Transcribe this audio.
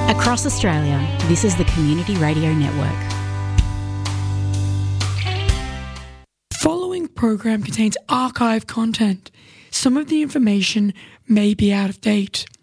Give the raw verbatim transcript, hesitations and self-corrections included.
Across Australia, this is the Community Radio Network. The following program contains archive content. Some of the information may be out of date.